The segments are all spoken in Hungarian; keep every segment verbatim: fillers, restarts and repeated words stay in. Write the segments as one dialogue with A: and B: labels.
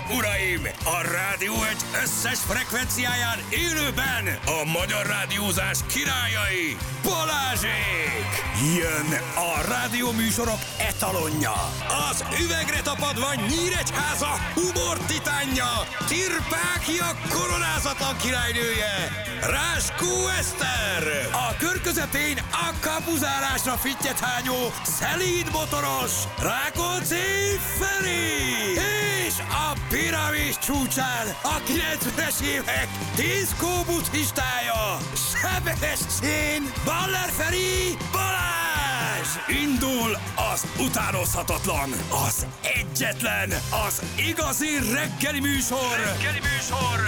A: uraim! A Rádió egy összes frekvenciáján élőben a magyar rádiózás királyai, Balázsék! Jön a rádióműsorok etalonja, az üvegre tapadva Nyíregyháza humor titánja, Tirpákia koronázatlan királynője, Ráskó Eszter! A kör közepén a kapuzárásra fittyethányó, szelíd motoros, Rákóczi Feri! És a piramis csúcsán a kilencvenes évek diszkó buddhistája, Sebestyén Baller Feri Balázs! Indul az utánozhatatlan, az egyetlen, az igazi reggeli műsor, reggeli műsor,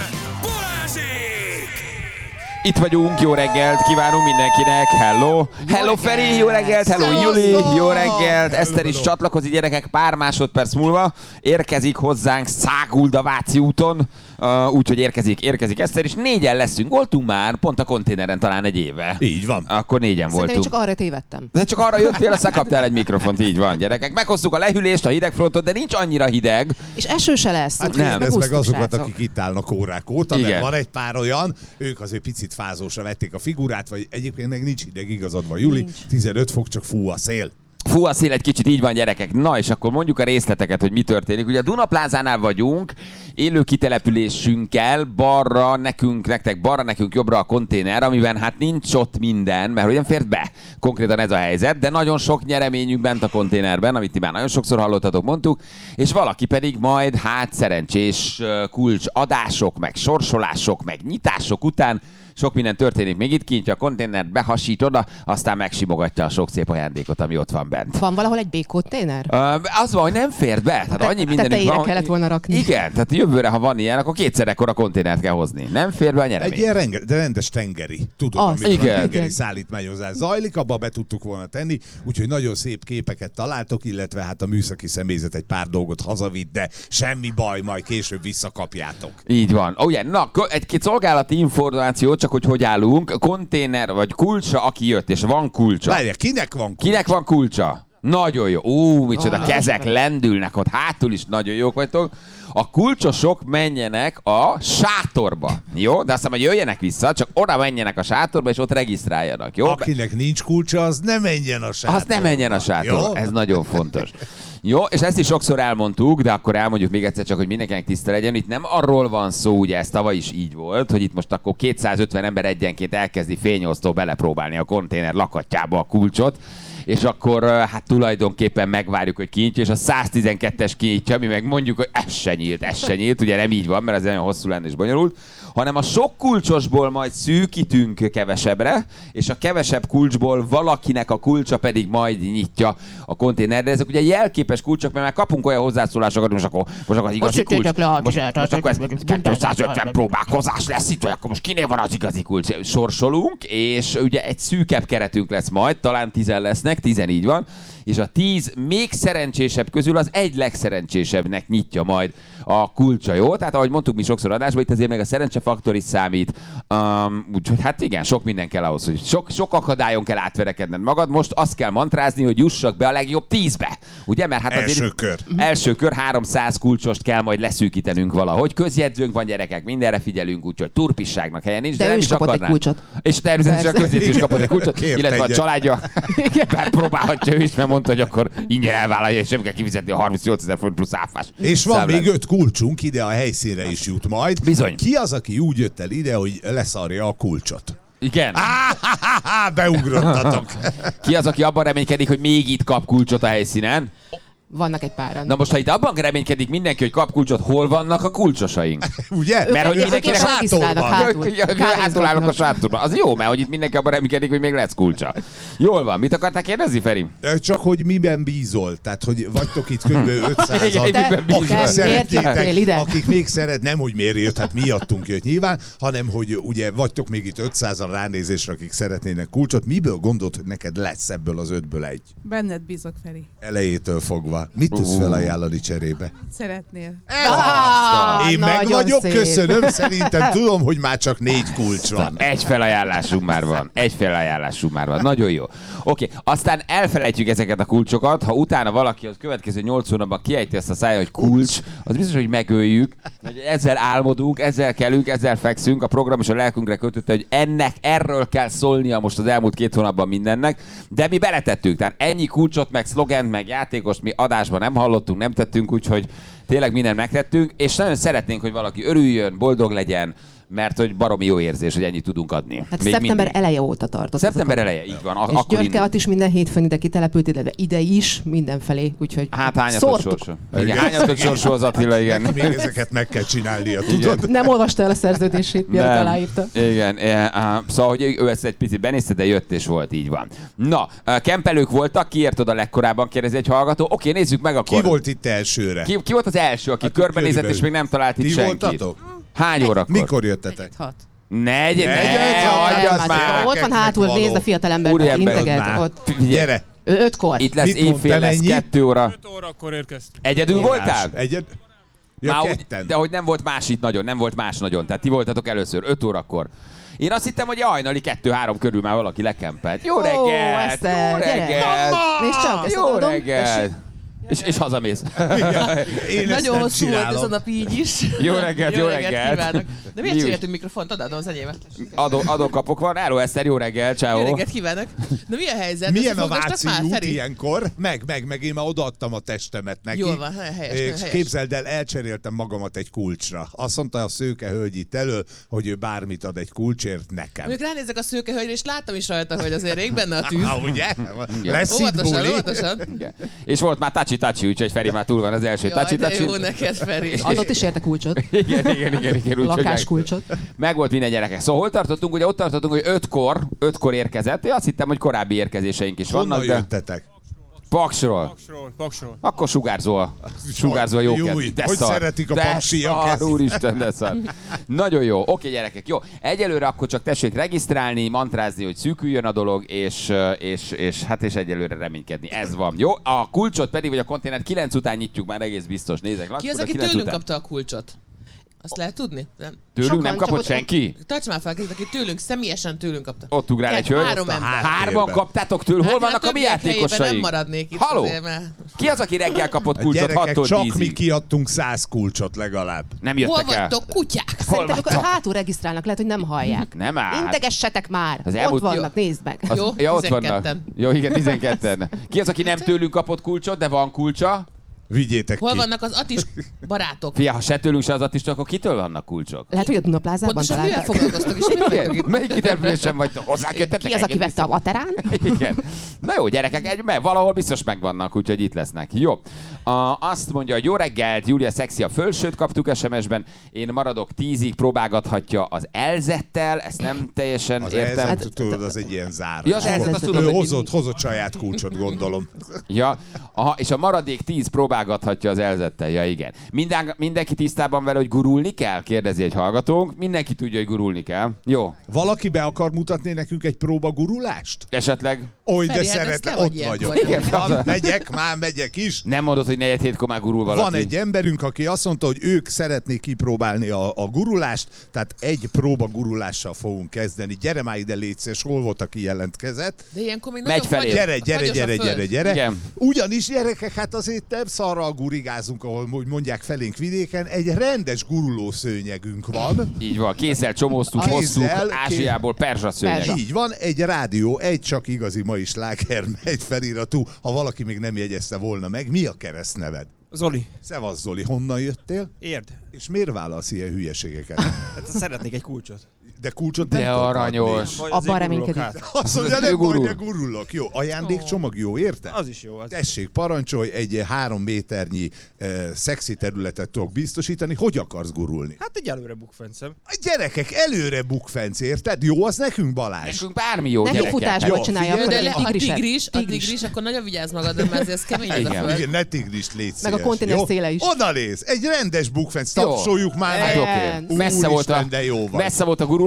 A: Balázsék!
B: Itt vagyunk, jó reggelt kívánunk mindenkinek, hello! Hello Feri, jó reggelt, hello Juli, jó reggelt! Eszter is csatlakozik, gyerekek, pár másodperc múlva érkezik hozzánk Szágulda Váci úton, uh, úgyhogy érkezik, érkezik Eszter, és négyen leszünk, voltunk már pont a konténeren talán egy éve.
C: Így van.
B: Akkor négyen
D: Szerintem
B: voltunk.
D: csak arra tévedtem.
B: De csak arra jöttél, aztán kaptál egy mikrofont, így van, gyerekek. Meghoztuk a lehűlést, a hidegfrontot, de nincs annyira hideg.
D: És eső se lesz.
C: Hát
B: nem,
C: ez meg azokat,
D: srácok.
C: akik itt állnak órák óta,
B: Igen.
C: mert van egy pár olyan, ők azért picit fázósra vették a figurát, vagy egyébként meg nincs hideg, igazad van, Juli,
D: Nincs.
C: tizenöt fok, csak fú a szél.
B: Fú, a szél egy kicsit, így van, gyerekek. Na, és akkor mondjuk a részleteket, hogy mi történik. Ugye a Dunaplázánál vagyunk, élő kitelepülésünkkel, balra nekünk, nektek balra, nekünk jobbra a konténer, amiben hát nincs ott minden, mert hogyan fért be. Konkrétan ez a helyzet, de nagyon sok nyereményünk bent a konténerben, amit ti már nagyon sokszor hallottatok, mondtuk, és valaki pedig majd hát szerencsés kulcsadások, meg sorsolások, meg nyitások után sok minden történik még itt kint, a konténert behasít oda, aztán megsimogatja a sok szép ajándékot, ami ott van bent.
D: Van valahol egy békkonténer?
B: Uh, az van, hogy nem fér be. Tehát annyi mindenünk
D: tetejére
B: van.
D: kellett volna rakni.
B: Igen, tehát jövőre, ha van ilyen, akkor kétszer ekkora konténert kell hozni. Nem fér be a nyeremény.
C: Egy ilyen renge, de rendes tengeri, tudod,
D: Az,
C: amikor
B: igen.
C: a tengeri
D: Igen.
C: szállítmányozás zajlik, abba be tudtuk volna tenni, úgyhogy nagyon szép képeket találtok, illetve hát a műszaki személyzet egy pár dolgot hazavitt, de semmi baj, majd később visszakapjátok.
B: Így van. Ó, ugye, na, egy-két szolgálati információ, csak hogy hogy állunk. Konténer vagy kulcsa, aki jött, és van kulcsa.
C: Várjál, kinek van kulcs?
B: Kinek van kulcsa? Nagyon jó. Ú, micsoda oh, kezek lendülnek ott, hátul is nagyon jók vagytok. A kulcsosok menjenek a sátorba, jó? De azt hiszem, hogy jöjjenek vissza, csak oda menjenek a sátorba, és ott regisztráljanak, jó?
C: Akinek nincs kulcsa, az ne menjen a sátorba.
B: Az ne menjen a sátorba,
C: Jó?
B: ez nagyon fontos. Jó, és ezt is sokszor elmondtuk, de akkor elmondjuk még egyszer csak, hogy mindenkinek tiszta legyen. Itt nem arról van szó, ugye ez tavaly is így volt, hogy itt most akkor kétszázötven ember egyenként elkezdi fényosztó belepróbálni a konténer lakatjába a kulcsot, és akkor hát tulajdonképpen megvárjuk, hogy kinyitja, és a száztizenkettes kinyitja, mi meg mondjuk, hogy ez se nyílt, ez se nyílt, ugye nem így van, mert ez nagyon hosszú lenne és bonyolult, hanem a sok kulcsosból majd szűkítünk kevesebbre, és a kevesebb kulcsból valakinek a kulcsa pedig majd nyitja a konténer. De ezek ugye jelképes kulcsok, mert már kapunk olyan hozzászólásokat, most akkor, most akkor az igazi kulcs, most, most akkor ez kétszázötven próbálkozás lesz itt, vagy akkor most kinél van az igazi kulcs? Sorsolunk, és ugye egy szűkebb keretünk lesz majd, talán tizen lesznek, tizen így van, és a tíz még szerencsésebb közül az egy legszerencsésebbnek nyitja majd a kulcsa, jó? Tehát ahogy mondtuk mi sokszor adásban, itt azért meg a szerencsefaktor is számít. Um, úgyhogy hát igen, sok minden kell ahhoz, hogy sok, sok akadályon kell átverekedned magad. Most azt kell mantrázni, hogy jussak be a legjobb tízbe. Ugye? Mert hát
C: első
B: azért
C: kör.
B: Első kör, háromszáz kulcsost kell majd leszűkítenünk valahogy. Közjegyzőnk van, gyerekek, mindenre figyelünk, úgyhogy turpisságnak helyen nincs, de,
D: De
B: nem
D: ő
B: is
D: is kapott egy
B: akarnánk.
D: kulcsot.
B: És természetesen a közjegyző is kapott egy kulcsot,
C: Kért
B: illetve a
C: egyet.
B: családja megpróbálhatja ő is, mert mondta, hogy akkor ingyen elvállalja, és nem kell kifizetni a harmincnyolcezer forint plusz áfás.
C: És van
B: számlát.
C: még öt kulcsunk, ide a helyszínre is jut majd.
B: Bizony.
C: Ki az, aki úgy jött el ide, hogy leszarja a kulcsot?
B: Igen.
C: Ah, beugrottatok.
B: Ki az, aki abban reménykedik, hogy még itt kap kulcsot a helyszínen?
D: Vannak egy páran.
B: Na most, ha itt abban reménykedik mindenki, hogy kap kulcsot, hol vannak a kulcsosaink?
C: Ugye?
B: Mert hogy
D: Ők
B: mindenkinek
D: csak regisztrálnak hátul.
B: hátul állnak a sátorban. Az jó, mert hogy itt mindenki abban reménykedik, hogy még lesz kulcsa. Jól van. Mit akartál kérdezni, Feri?
C: Csak hogy miben bízol? Tehát, hogy vagytok itt kb. ötszázan,
B: Igen, miben bízol?
C: akik
D: Te
C: szeretnétek,
D: miért jöttél ide?
C: akik még szeret, nem hogy miért jött, hát miattunk jött nyilván, hanem hogy ugye vagytok még itt ötszázan ránézésre, akik szeretnének kulcsot. Miből gondolt, hogy neked lesz ebből az ötből egy?
E: Benned bízok, Feri.
C: Elejétől fogva. Szóval, mit tudsz felajánlani cserébe?
E: Szeretnél?
D: Ah,
C: Én meg
D: nagyon
C: vagyok,
D: szép.
C: köszönöm, szerintem tudom, hogy már csak négy kulcs van.
B: Egy felajánlásunk már van. Egy felajánlásunk már van. Nagyon jó. Oké, aztán elfelejtjük ezeket a kulcsokat, ha utána valaki az következő nyolc hónapban kiejti ezt a szája, hogy kulcs, az biztos, hogy megöljük. Ezzel álmodunk, ezzel kelünk, ezzel fekszünk. A program is a lelkünkre kötötte, hogy ennek, erről kell szólnia most az elmúlt két hónapban mindennek, de mi beletettünk. Tehát ennyi kulcsot, meg szlogent, meg játékost mi adásban nem hallottunk, nem tettünk, úgyhogy tényleg mindent megtettünk, és nagyon szeretnénk, hogy valaki örüljön, boldog legyen, mert hogy baromi jó érzés, hogy ennyit tudunk adni.
D: Hát
B: Még
D: szeptember
B: mindig.
D: eleje óta tartott.
B: Szeptember eleje, így van. A-
D: És
B: akkor
D: Györke
B: indul.
D: Att is minden hétfőn ide kitelepült, ide, de ide is, mindenfelé, úgyhogy
B: Hát hányatott
D: szórtuk.
B: sorsa. Igen, hányatott sorsó az Attila, igen.
C: Még ezeket meg kell csinálnia, tudod?
D: Nem olvasta el a szerződését, mielőtt
B: Nem.
D: aláírta.
B: Igen, eh, ah, szóval, hogy ő ezt egy picit benézte, de jött és volt, így van. Na, eh, kempelők voltak, ki ért oda legkorábban, kérdezi egy hallgató. Oké, nézzük meg akkor.
C: Ki volt itt elsőre?
B: Ki, ki volt az első, aki
C: Hát
B: körbenézett
C: körülbelül.
B: és még nem talált itt
C: Ti
B: senkit?
C: voltatok?
B: Hány órakor?
C: Mikor jöttetek?
E: Hat.
B: Negy, ne,
C: Negyed?
B: hagyjad
D: Nem,
B: már!
D: hát ott van hátul,
C: való.
D: nézd a fiatalember,
B: Úriember,
D: integet
C: már.
D: ott.
C: Gyere!
D: Ő ötkor.
B: Itt lesz
C: Mit
B: éjfél,
C: mondtál,
B: lesz
C: ennyi?
B: kettő óra.
F: öt órakor érkeztünk.
B: Egyedül voltál?
C: Egyed? Ja,
B: Már úgy,
C: ketten.
B: de hogy nem volt más itt nagyon, nem volt más nagyon. Tehát ti voltatok először, öt órakor. Én azt hittem, hogy a hajnali kettő-három körül már valaki lekempelt. Jó
D: Ó,
B: reggelt!
D: Eszter,
B: Jó
D: gyere.
B: reggelt!
D: Nézd csak, ezt
B: Jó
D: adom.
B: reggelt! És, és hazamész.
C: Én ezt
E: Nagyon
C: nem
E: hosszú volt ez a
C: csinálom.
E: nap így is.
B: Jó reggelt, jó reggelt.
E: kívánok. De miért
B: Mi
E: cseréltünk mikrofont? Adom az enyémet.
B: Adó, adókapok van. Álló Eszter, jó reggel,
E: Jó
B: ciao.
E: reggelt kívánok. Na mi a helyzet?
C: Milyen a
E: Összefogdostak
C: Váci
E: már,
C: út
E: Feri?
C: ilyenkor? Meg, meg, meg én már odaadtam a testemet neki.
E: Jól van, helyes,
C: És
E: helyes.
C: képzeld el, elcseréltem magamat egy kulcsra. Azt mondta a szőke hölgy itt elő, hogy ő bármit ad egy kulcsért nekem.
E: Mondjuk ránézek a szőke hölgyre, és láttam is rajta, hogy azért rég benne a tűz.
C: Ah, ugye? Lesz itt
E: Óvatosan,
C: buli.
E: óvatosan.
B: Igen. És volt már tachi-tachi, úgyhogy Feri már túl van az első
E: Jaj, de
B: tachi-tachi.
E: jó neked, Feri.
D: Adott is érte kulcsot.
B: Igen, igen, igen, igen. Úgy,
D: Lakáskulcsot.
B: meg volt minden gyerekek. Szóval hol tartottunk? Ugye ott tartottunk, hogy ötkor, ötkor érkezett. Én azt hittem, hogy korábbi érkezéseink is
C: Honnan
B: vannak, de
C: jöttetek?
B: Paksról.
F: Paksról, paksról.
B: Akkor sugárzol. Sugárzol jó
C: Júj,
B: kedv. De
C: hogy
B: szar.
C: szeretik a
B: De
C: paksiak
B: szar,
C: ezt.
B: úristen, de szar. Nagyon jó. Oké, gyerekek, jó. Egyelőre akkor csak tessék regisztrálni, mantrázni, hogy szűküljön a dolog, és, és, és hát és egyelőre reménykedni. Ez van. Jó? A kulcsot pedig, vagy a konténert kilenc után nyitjuk már egész biztos. Nézek.
E: Ki az,
B: akkor a
E: aki
B: kilenc
E: tőlünk
B: után.
E: kapta a kulcsot? Azt lehet tudni? Nem.
B: Tőlünk
D: Sokan,
B: nem
D: csak
B: kapott
D: ott-
B: senki?
E: Tarts már fel, aki tőlünk, személyesen tőlünk kapta.
B: Ott ugrál egy
E: Igen,
B: hölgy.
E: három ember.
B: Hárman kaptátok tőle? Hol
E: Hát,
B: vannak a mi
E: többiek helyében
B: játékosaink?
E: Nem maradnék itt.
B: Haló?
E: azért, mert-
B: Ki az, aki reggel kapott
C: A
B: kulcsot
C: gyerekek,
B: hattól
C: csak mi
B: tízig?
C: kiadtunk száz kulcsot legalább.
B: Nem
E: Hol
B: jöttek el.
E: vagytok, kutyák?
B: Hol
D: Szerintem ők
B: vagytok?
D: hátul regisztrálnak, lehet, hogy nem hallják.
B: Nem áll.
D: Integessetek már!
B: Az
D: Ott
B: elmúlt-
D: vannak, nézd meg.
B: Az,
E: Jó,
B: ja, ott vannak.
E: tizenketten.
B: Jó, igen, tizenketten. Ki az, aki nem tőlünk kapott kulcsot, de van kulcsa?
C: Vigyétek
E: Hol
C: ki.
E: vannak az Atis barátok?
B: Fia, ha se tőlünk, se az Attistól, akkor kitől vannak kulcsok?
D: Lehet, hogy a Dunaplázában
E: Pontosan mivel
D: találták.
E: foglalkoztok, és mi vagytok itt?
B: Melyik kitelepülésen vagytok? Hozzánk jöttetek?
D: Ki az, aki vette a vaterán?
B: Igen. Na jó, gyerekek, egy, mert valahol biztos megvannak, úgyhogy itt lesznek. Jó. A, azt mondja, hogy jó reggelt, Júlia szexi a fölsőt kaptuk es em es-ben. Én maradok tízig, próbálgathatja az elzettel, ezt nem teljesen
C: Az
B: értem.
C: elzet, tudod, az egy ilyen zár.
B: Ja, az elzet, azt tudom,
C: Ő
B: hogy
C: hozott, hozott saját kulcsot, gondolom.
B: Ja, aha, és a maradék tíz próbálgathatja az elzettel, ja igen. Minden, mindenki tisztában vele, hogy gurulni kell? Kérdezi egy hallgatónk. Mindenki tudja, hogy gurulni kell. Jó.
C: Valaki be akar mutatni nekünk egy próbagurulást?
B: Esetleg
C: Oly, de
E: Feri, hát ez
C: szeretlek,
E: te vagy
C: ott
E: ilyen
C: vagyok.
E: vagy.
B: Igen,
C: Van, megyek, már megyek is.
B: nem mondod, hogy negyed hétkor már gurul valaki.
C: Van egy emberünk, aki azt mondta, hogy ők szeretnék kipróbálni a, a gurulást, tehát egy próba gurulással fogunk kezdeni. Gyere már ide, légy szíves, hol volt, aki jelentkezett?
E: De ilyenkor még
B: Megy
E: nagyon
B: felé.
E: fagy-
C: Gyere, gyere,
E: fagyos a
C: gyere,
E: föld.
C: gyere, gyere.
B: Igen.
C: Ugyanis gyerekek, hát azért nem szarral gurigázunk, ahol úgy mondják felénk vidéken, egy rendes gurulószőnyegünk van.
B: Így van, kézzel csomóztuk,
C: Kézzel,
B: hosszú,
C: kéz-
B: Ázsiából perzsa szőnyeg.
D: Perzsa.
C: Így van, egy rádió, egy csak igazi mai sláger, egy feliratú. Ha valaki még nem jegyezte volna meg, mi a keresztneved?
F: Zoli,
C: Szevasz Zoli, honnan jöttél?
F: érd.
C: És miért válasz ilyen hülyeségeket?
F: Hát szeretnék egy kulcsot.
C: De kulcsot nem
B: De
C: tudok
B: aranyos.
F: Vagy
D: Abban
F: azért
D: reménykedik.
F: gurulok hát.
C: Azt mondja,
B: Ő
C: nem
B: gurul.
C: baj, de gurulok. Jó, ajándékcsomag jó, érte?
F: Az is jó. Az.
C: Tessék, parancsolj, egy három méternyi eh, szexi területet tudok biztosítani. Hogy akarsz gurulni?
F: Hát egy előre bukfencem.
C: A gyerekek, előre bukfenc, érted? Jó, az nekünk, Balázs.
B: Nekünk bármi jó,
D: Neki
B: gyerekek.
D: futásból
C: Jó,
D: csinálja,
C: figyelj,
D: akkor
E: De
D: egy
E: le, a
D: tigriset.
E: tigris, a tigris, akkor nagyon vigyázz magadra, mert ez kemény ez a
B: Igen.
E: föld.
C: Igen, ne tigrist légy
D: Meg a
C: szíves,
D: konténer
C: jó?
D: széle is.
C: Oda néz, egy rendes bukfenc,
B: Jó.
C: tapsoljuk már
B: Hát
C: meg.
B: oké.
D: Igen.
B: Messze volt, a,
C: Úristen, de jó vagy.
B: messze volt a gurulás.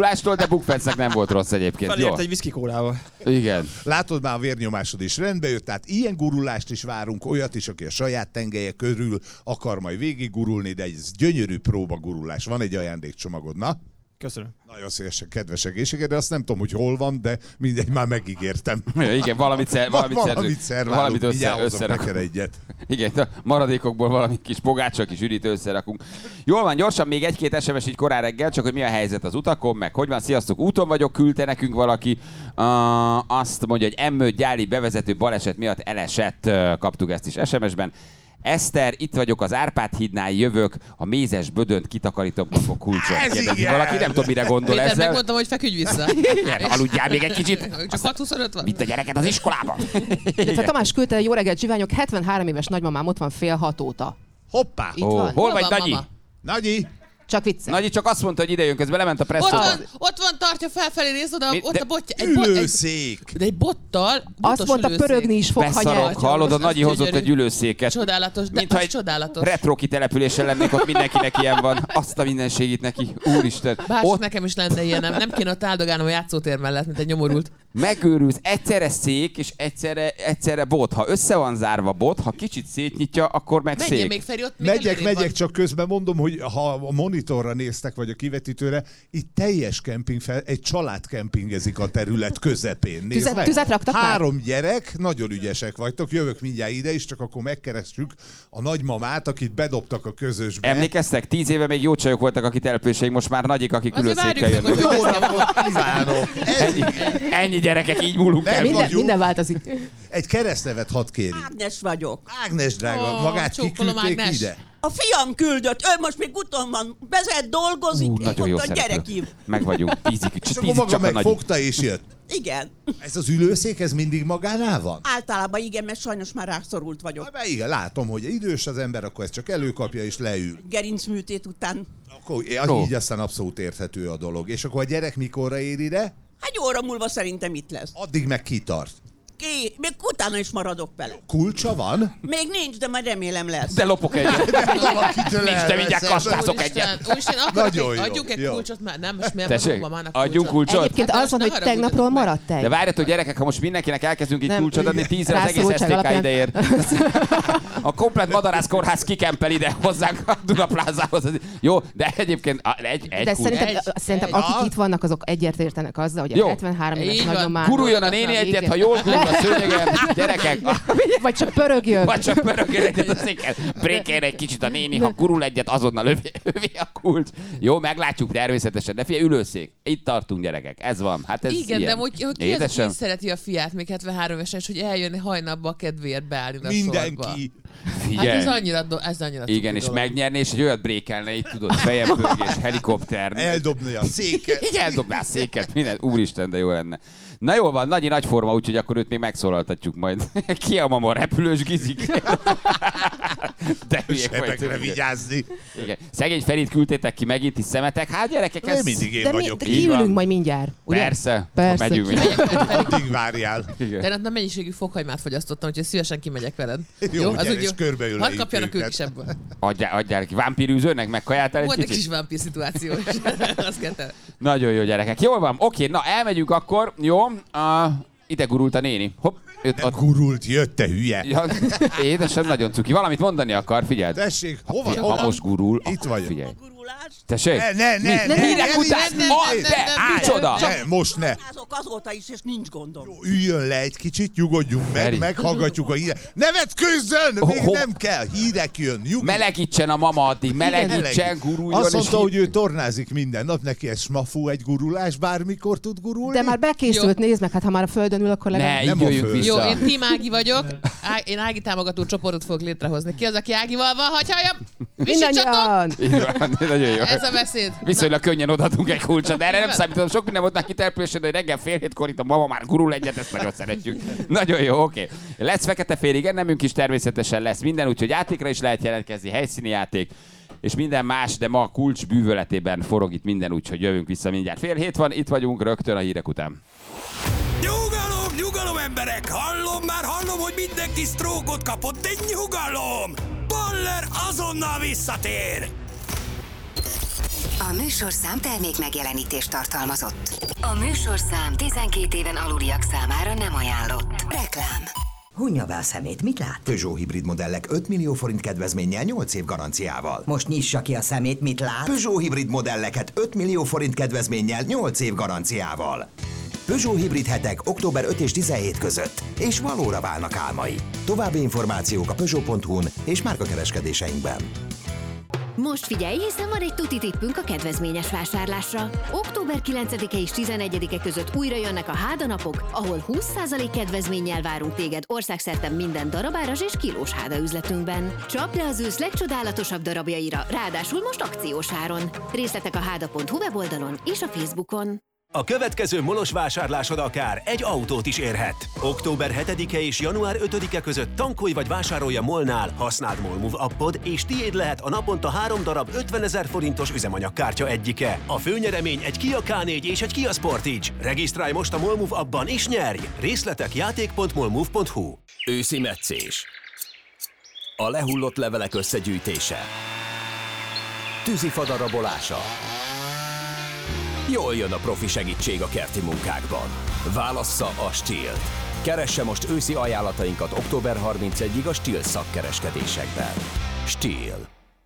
B: gurulástól, de Bukfencnek nem volt rossz egyébként. Jó.
F: Felért egy whisky kólával.
B: Igen.
C: Látod, már a vérnyomásod is rendbe jött, tehát ilyen gurulást is várunk, olyat is, aki a saját tengelye körül akar majd végig gurulni, de egy gyönyörű próba gurulás. Van egy ajándékcsomagod, na?
F: Köszönöm.
C: Nagyon szívesen, kedves egészséged, de azt nem tudom, hogy hol van, de mindegy, már megígértem.
B: Igen, valamit, szer, valamit,
C: valamit
B: szerzünk, valamit össze, összerakunk.
C: egyet.
B: Igen, a maradékokból valami kis pogácsa, kis üdítő összerakunk. Jól van, gyorsan még egy-két es em es így korán reggel, csak hogy mi a helyzet az utakon, meg hogy van, sziasztok, úton vagyok, küldte nekünk valaki. Uh, azt mondja, hogy M öt gyári bevezető baleset miatt elesett, uh, kaptuk ezt is es em es-ben. Eszter, itt vagyok az Árpád hídnál, jövök, a mézes bödönt kitakarítom, kapok kulcsot. Kérdezi valaki, nem tudom, mire gondol
E: Péter,
B: ezzel.
E: megmondtam, hogy feküdj vissza.
B: Igen, aludjál még egy kicsit.
E: Csak hat huszonöt van.
B: Vitt a gyereket az iskolában.
D: Illetve Tamás küldte, jó reggelt, zsiványok, hetvenhárom éves nagymamám ott van fél hat óta.
C: Hoppá!
D: Itt
B: Ó,
D: van.
B: hol vagy,
E: van,
B: Nagyi?
E: mama?
C: Nagyi!
D: Csak vicces.
B: Nagyi csak azt mondta, hogy ide jön, közben lement a
E: Ott
B: presszóba.
E: van, ott van, tartja felfelé, nézd oda,
B: Mi?
E: ott
B: De-
E: a botja. Egy bot, egy,
C: Ülőszék!
E: de egy bottal,
D: Azt
E: botos
D: mondta,
E: ülőszék.
D: pörögni is fog, ha
B: Beszarok,
D: nyert.
B: hallod, a
E: Az
B: Nagyi hozott
E: gyönyörű.
B: egy ülőszéket.
E: Csodálatos, de
B: Mintha
E: az
B: egy
E: csodálatos.
B: retro kitelepülésen lennék, ott mindenkinek ilyen van. Azt a mindenségit neki. Úristen.
E: Bárcsak
B: Ott
E: nekem is lenne ilyen, nem, nem kéne ott áldogálnom a játszótér mellett, mint egy nyomorult.
B: megőrülsz, egyszerre szék és egyszerre, egyszerre bot. Ha össze van zárva bot, ha kicsit szétnyitja, akkor meg
E: Menjél
B: szék.
E: még, Feri, ott még
C: Megyek,
E: előrébb
C: megyek,
E: van.
C: csak közben mondom, hogy ha a monitorra néztek, vagy a kivetítőre, itt teljes kemping fel, egy család kempingezik a terület közepén. Nézd
D: Tüzet-
C: meg.
D: tüzet raktak már?
C: Három gyerek, nagyon ügyesek vagytok, jövök mindjárt ide is, csak akkor megkeressük a nagymamát, akit bedobtak a közösbe.
B: Emlékeztek? Tíz éve még jó csajok voltak a kitelepüléseink, most már Nagyik, akik
E: Azért
B: ülőszékkel
E: várjuk meg,
B: jönnek.
E: hogy
C: Jó napot kívánok! Ez
B: Ennyi, ennyi gyerekek, így múlunk
C: Nem
B: el.
D: Minden,
C: vagyunk.
D: minden változik.
C: egy keresztnevet hadd kérjünk.
G: Ágnes vagyok.
C: Ágnes drága,
E: Ó,
C: magát
E: csókolom,
C: kiküldték
E: Ágnes.
C: ide?
G: A fiam küldött, ő most még úton van, vezet, dolgozik,
B: Ú,
G: én
B: nagyon jó
G: mondta, gyere
B: szereplő.
G: ki.
B: Meg vagyunk. Tízig,
C: És akkor
B: tízig
C: maga
B: csak a Nagyik.
C: megfogta és jött.
G: Igen.
C: Ez az ülőszék, ez mindig magánál van?
G: Általában igen, mert sajnos már rászorult vagyok.
C: Hát, igen, látom, hogy idős az ember, akkor ezt csak előkapja és leül.
G: Gerincműtét után.
C: Akkor
B: Ó.
C: így aztán abszolút érthető a dolog. És akkor a gyerek mikorra ér ide?
G: Egy óra múlva szerintem itt lesz.
C: Addig meg kitart.
G: Ki, még utána is maradok vele.
C: Kulcsa van?
G: Még nincs, de majd remélem lesz.
B: De lopok egyet.
C: Valakitől
B: Nincs, de mindjárt kastázok egyet.
E: Úristen, úristen, akarok
C: Nagyon
E: egy,
C: jó,
E: adjunk egy
C: jó.
E: kulcsot már, nem, most miért
B: Tessék,
E: adok mamának
B: adjunk kulcsot.
D: Egyébként
E: Hát
D: az van,
E: most
D: hogy
E: ne haragudjatok
D: tegnapról
E: meg.
D: maradt egy.
B: De várjatok, gyerekek, ha most mindenkinek elkezdünk egy
D: Nem.
B: kulcsot adni, tízre az egész
D: Rászorultság
B: es té ká
D: alapján.
B: ideér. A komplet Madarász kórház kikempel ide hozzánk a Dunaplázához. Jó, de egyébként a- egy, egy
D: De
B: kulcs.
D: szerintem,
E: Egy-
D: szerintem
E: egy-
D: akik itt vannak, azok egyetértenek azzal, hogy
B: Jó.
D: a hetvenhárom éves
E: Így van.
D: nagymamán...
B: Guruljon a néni egyet, ha jól gurul a szőnyegen, gyerekek.
D: Vagy csak pörögjön.
B: Vagy csak pörögjön egyet a széken. Brékeljen egy kicsit a néni, ha gurul egyet, azonnal övé, övé a kulcs. Jó, meglátjuk természetesen. De figyelj, ülőszék. Itt tartunk, gyerekek. Ez van. Hát ez
E: Igen,
B: ilyen.
E: de hogy, hogy ki, az,
B: Édesem?
E: ki szereti a fiát, még hetvenhárom évesen, hogy eljönni hajnalba a kedvéért beállni a sorba.
C: Mindenki.
E: Hát
B: Figyelj.
E: ez annyira, do- ez annyira
B: Igen,
E: cuki
B: és
E: dolog.
B: megnyerni, és egy olyat brékelne, itt tudod, fejempörgés, helikopter.
C: Eldobni a széket.
B: Így eldobná a széket, minden. Úristen, de jó lenne. Na jó van, Nagyi nagy forma, úgyhogy akkor őt még megszólaltatjuk majd. Ki a mama, repülős gizik? De hülyék
C: Sebekre
B: vagytok.
C: vigyázni.
B: Igen. Szegény Ferit küldtétek ki megint is szemetek. Hát gyerekek, ez...
C: Én mindig én
D: De, mi,
C: vagyok.
D: de
B: így
D: kiülünk
B: van.
D: majd mindjárt, ugye?
B: Persze,
D: Persze.
B: megyünk mindjárt.
C: Addig várjál.
B: Igen.
E: De nem mennyiségű fokhagymát fogyasztottam, úgyhogy szívesen kimegyek veled.
C: Jó, gyere,
E: úgy
C: és körbeüleljük
E: Hadd kapjanak ők
C: őket.
E: is ebből.
B: Adjál, adjál ki. Vámpírűzőnek megkajáltál egy
E: Volt egy
B: kicsit?
E: kis vámpír szituáció is. Azt kérte.
B: Nagyon jó, gyerekek. Jól van, oké, na elmegyünk akkor. Jó, uh, ide gurult a néni. Hopp, jött
C: Nem
B: a...
C: gurult, jött te hülye.
B: Ja, édesem, nagyon cuki. Valamit mondani akar, figyeld.
C: Tessék, hova?
B: Figyelj,
C: hova?
B: ha most gurul,
C: Itt
B: akkor
C: vagyok.
B: figyelj.
G: A gurulás.
B: Tessék?
C: Ne, ne, ne,
B: Mi?
C: ne,
B: Hírek
C: ne,
B: után?
C: ne,
B: Ah,
C: ne,
B: de,
C: állj.
B: micsoda?
C: Ne, most ne.
G: Azok azóta is, és nincs gondom.
C: Üljön le egy kicsit, nyugodjunk meg,
B: Feri.
C: meghallgatjuk a hírek. Ne vetkőzzön! Még
B: Ho- ho-
C: nem kell, hírek jön. Nyugodj.
B: Melegítsen a mama addig, melegítsen, guruljon.
C: Azt
B: és
C: mondta,
B: hí-
C: hogy ő tornázik minden nap, neki ez smafú egy gurulás, bármikor tud gurulni.
D: De már bekészült, nézd meg, hát ha már a földön ül, akkor
B: Ne,
D: legalább...
B: így
C: Nem a
B: jöjjünk
C: föld.
E: Jó,
B: vissza.
E: én Tim Ági vagyok. Á, én Ági támogató csoportot fogok létrehozni. Ki az, aki Ágival van? Hagy halljam!
D: Mindannyian!
B: Így van, nagyon jó.
E: Ez a beszéd.
B: Viszonylag könnyen odaadunk egy kulcsot, de erre nem számítom. Sok minden volt már kiterpülésen, de reggel fél hétkor itt a mama már gurul egyet, ezt nagyon szeretjük. Nagyon jó, oké. Lesz fekete fél, igen, nemünk is természetesen lesz minden, úgyhogy játékra is lehet jelentkezni, helyszíni játék, és minden más, de ma a kulcs bűvöletében forog itt minden, úgyhogy jövünk vissza mindjárt. Fél hét van, itt vagyunk rögtön a hírek után.
A: Nyugalom, nyugalom emberek! Hallom, már hallom, hogy mindenki sztrókot kapott, de nyugalom! Baller azonnal visszatér!
H: A műsorszám termék megjelenítést tartalmazott. A műsorszám tizenkét éven aluliak számára nem ajánlott. Reklám.
I: Hunja a szemét, mit lát?
J: Peugeot hibrid modellek öt millió forint kedvezménnyel nyolc év garanciával.
I: Most nyissa ki a szemét, mit lát?
J: Peugeot hibrid modelleket öt millió forint kedvezménnyel nyolc év garanciával. Peugeot hibrid hetek október ötödike és tizenhetedike között, és valóra válnak álmai. További információk a Peugeot pont hu-n és márkakereskedéseinkben.
K: Most figyelj, hiszen van egy tuti tippünk a kedvezményes vásárlásra. október kilencedike és tizenegyedike között újra jönnek a hádanapok, ahol húsz százalék kedvezménnyel várunk téged országszerte minden darabáras és kilós háda üzletünkben. Csapd le az ősz legcsodálatosabb darabjaira, ráadásul most akciós áron. Részletek a háda pont hu weboldalon és a Facebookon.
L: A következő molos vásárlásod akár egy autót is érhet. október hetedike és január ötödike között tankolj vagy vásárolj a MOL-nál, használd MOLMove appod, és tiéd lehet a naponta három darab ötvenezer forintos üzemanyagkártya egyike. A főnyeremény egy Kia ká négy és egy Kia Sportage. Regisztrálj most a MOLMove appban és nyerj! Részletek játék pont molmove pont hu.
M: Őszi metszés. A lehullott levelek összegyűjtése. Tűzifa darabolása. Jól jön a profi segítség a kerti munkákban. Válassza a Stihl-t. Keresse most őszi ajánlatainkat október harmincegyedikéig a Stihl szakkereskedésekben. Stihl.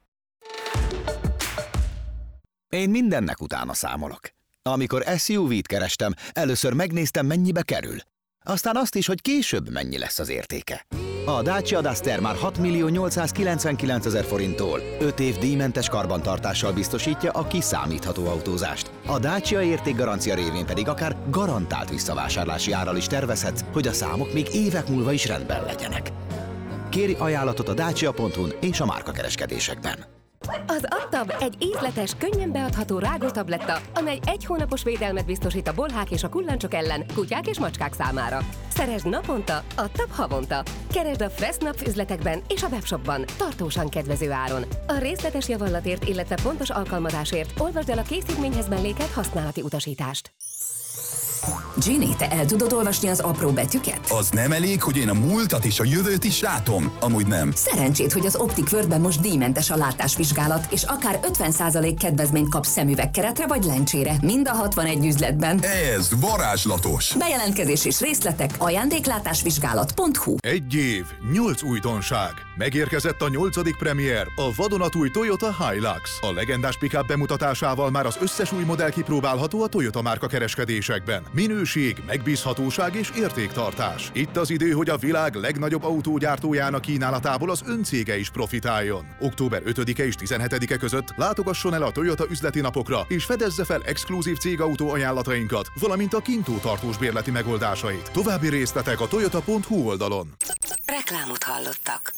N: Én mindennek utána számolok. Amikor es u vé-t kerestem, először megnéztem, mennyibe kerül. Aztán azt is, hogy később mennyi lesz az értéke. A Dacia Duster már hat millió nyolcszázkilencvenkilencezer forinttól öt év díjmentes karbantartással biztosítja a kiszámítható autózást. A Dacia értékgarancia révén pedig akár garantált visszavásárlási árral is tervezhetsz, hogy a számok még évek múlva is rendben legyenek. Kéri ajánlatot a dacia pont hu-n és a márkakereskedésekben.
O: Az Adtab egy ízletes, könnyen beadható rágótabletta, amely egy hónapos védelmet biztosít a bolhák és a kullancsok ellen, kutyák és macskák számára. Szeresd naponta, Adtab havonta. Keresd a Fressnapf üzletekben és a webshopban, tartósan kedvező áron. A részletes javallatért, illetve pontos alkalmazásért olvasd el a készítményhez mellékelt használati utasítást.
H: Ginny, te el tudod olvasni az apró betűket?
P: Az nem elég, hogy én a múltat és a jövőt is látom? Amúgy nem.
H: Szerencsét, hogy az Optik Worldben most díjmentes a látásvizsgálat, és akár ötven százalék kedvezményt kapsz szemüvegkeretre vagy lencsére, mind a hatvanegy üzletben.
P: Ez varázslatos!
H: Bejelentkezés és részletek ajándéklátásvizsgálat pont hu.
Q: Egy év, nyolc újdonság. Megérkezett a nyolcadik premier, a vadonatúj Toyota Hilux. A legendás pick-up bemutatásával már az összes új modell kipróbálható a Toyota márka kereskedésekben. Minőség, megbízhatóság és értéktartás. Itt az idő, hogy a világ legnagyobb autógyártójának kínálatából az öncége is profitáljon. október ötödike és tizenhetedike között látogasson el a Toyota üzleti napokra, és fedezze fel exkluzív cégautó ajánlatainkat, valamint a kintó tartós bérleti megoldásait. További részletek a toyota pont hu oldalon.
H: Reklámot hallottak.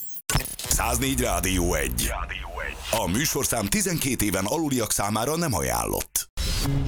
P: száznégy Rádió egy. A műsorszám tizenkét éven aluliak számára nem ajánlott.